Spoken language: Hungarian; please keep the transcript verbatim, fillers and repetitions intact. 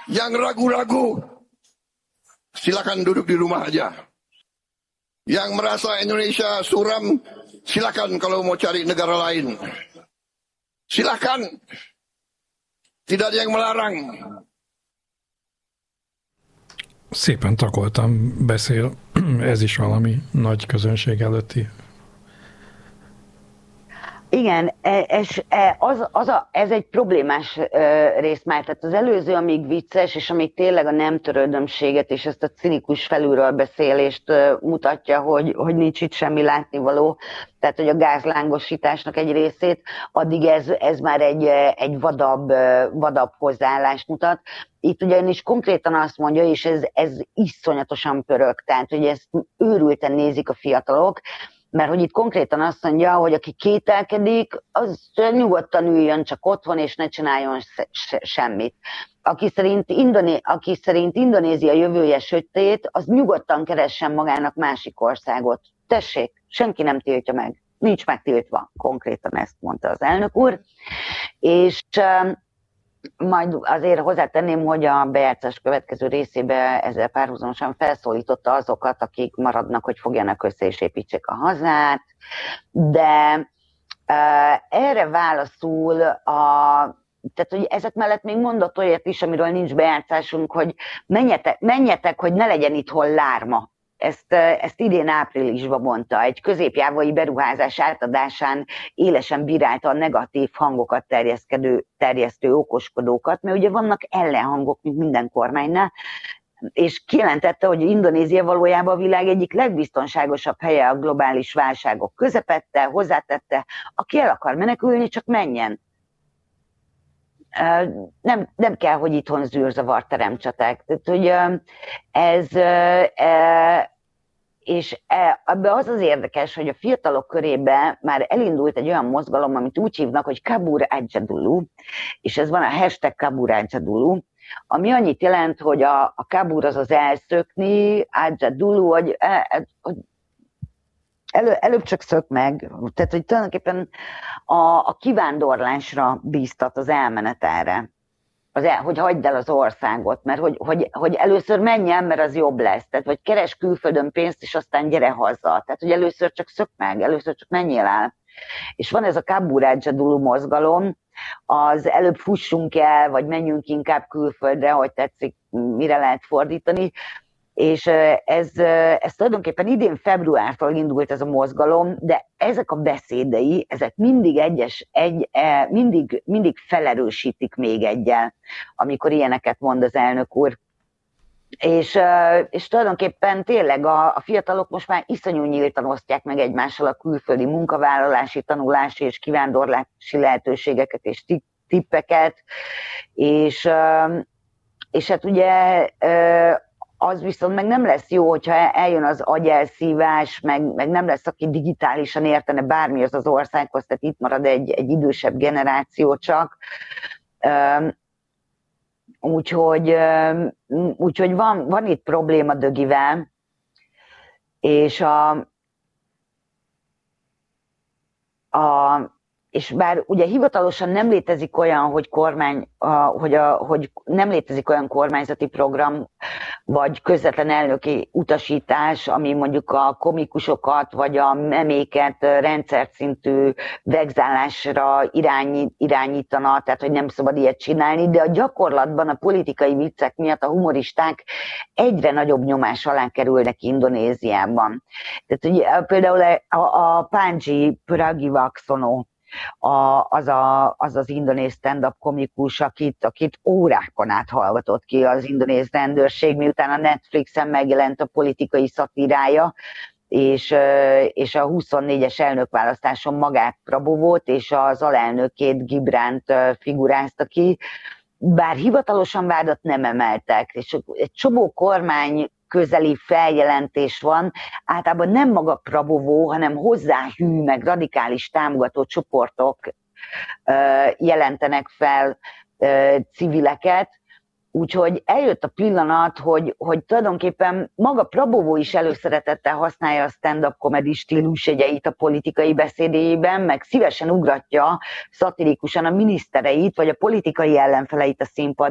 Yang ragu-ragu, silakan duduk di rumah aja. Yang merasa Indonesia suram, silakan kalau mau cari negara lain. Silakan. Tidak ada yang melarang. Szépen takoltam, beszél, ez is valami nagy közönség előtti. Igen, és az, az a, ez egy problémás rész már, tehát az előző, amíg vicces, és amíg tényleg a nem törődömséget és ezt a cinikus felülről beszélést mutatja, hogy, hogy nincs itt semmi látnivaló, tehát hogy a gázlángosításnak egy részét, addig ez, ez már egy, egy vadabb, vadabb hozzáállást mutat. Itt ugyanis konkrétan azt mondja, és ez, ez iszonyatosan pörög, tehát hogy ezt őrülten nézik a fiatalok, mert hogy itt konkrétan azt mondja, hogy aki kételkedik, az nyugodtan üljön csak otthon, és ne csináljon semmit. Aki szerint, Indoné- aki szerint Indonézia jövője sötét, az nyugodtan keressen magának másik országot. Tessék, senki nem tiltja meg. Nincs megtiltva. Konkrétan ezt mondta az elnök úr. És majd azért hozzátenném, hogy a bejátszás következő részébe ezzel párhuzamosan felszólította azokat, akik maradnak, hogy fogjanak össze és építsék a hazát, de uh, erre válaszul a tehát, hogy ezek mellett még mondott olyat is, amiről nincs bejátszásunk, hogy menjetek, menjetek, hogy ne legyen itthon lárma. Ezt, ezt idén áprilisban mondta, egy középjávai beruházás átadásán élesen bírálta a negatív hangokat terjeszkedő, terjesztő okoskodókat, mert ugye vannak ellenhangok, mint minden kormánynál, és kijelentette, hogy Indonézia valójában a világ egyik legbiztonságosabb helye a globális válságok közepette, hozzátette, aki el akar menekülni, csak menjen. Nem, nem kell, hogy itthon zűrzavart teremtsetek. Tehát, hogy ez, és ebbe az az érdekes, hogy a fiatalok körében már elindult egy olyan mozgalom, amit úgy hívnak, hogy Kabur Adjadulu, és ez van a hashtag Kabur Adjadulu, ami annyit jelent, hogy a, a Kabur az az elszökni, Adjadulu, hogy, hogy Elő, előbb csak szök meg, tehát hogy tulajdonképpen a, a kivándorlásra bíztat az elmenet erre, az el, hogy hagyd el az országot, mert hogy, hogy, hogy először menj el, mert az jobb lesz, tehát vagy keres külföldön pénzt, és aztán gyere haza, tehát hogy először csak szök meg, először csak menjél el. És van ez a Kabur Adjadulu mozgalom, az előbb fussunk el, vagy menjünk inkább külföldre, hogy tetszik, mire lehet fordítani, és ez, ez tulajdonképpen idén februártól indult ez a mozgalom, de ezek a beszédei, ezek mindig egyes, egy, mindig, mindig felerősítik még egyel, amikor ilyeneket mond az elnök úr. És, és tulajdonképpen tényleg a, a fiatalok most már iszonyú nyíltan osztják meg egymással a külföldi munkavállalási, tanulási és kivándorlási lehetőségeket és tippeket, és, és hát ugye az viszont meg nem lesz jó, hogyha eljön az agyelszívás, meg, meg nem lesz, aki digitálisan értene bármi az az országhoz, tehát itt marad egy, egy idősebb generáció csak. Úgyhogy, úgyhogy van, van itt probléma dögivel, és a, a és bár ugye hivatalosan nem létezik olyan, hogy kormány, hogy, a, hogy nem létezik olyan kormányzati program, vagy közvetlen elnöki utasítás, ami mondjuk a komikusokat, vagy a meméket rendszerszintű vegzálásra irányít, irányítana, tehát hogy nem szabad ilyet csinálni, de a gyakorlatban a politikai viccek miatt a humoristák egyre nagyobb nyomás alá kerülnek Indonéziában. Tehát ugye például a, a Panji Pragiwaksono, A, az, a, az az indonéz stand-up komikus, akit, akit órákon át hallgatott ki az indonéz rendőrség, miután a Netflixen megjelent a politikai szatírája, és, és a huszonnégyes elnökválasztáson magát Prabowo-t és az alelnökét Gibránt figurázta ki, bár hivatalosan vádat nem emeltek, és egy csomó kormány közeli feljelentés van, általában nem maga Prabowo, hanem hozzáhű, meg radikális támogató csoportok jelentenek fel civileket, úgyhogy eljött a pillanat, hogy, hogy tulajdonképpen maga Prabowo is előszeretettel használja a stand-up comedy stílusjegyeit a politikai beszédében, meg szívesen ugratja szatirikusan a minisztereit, vagy a politikai ellenfeleit a színpadon,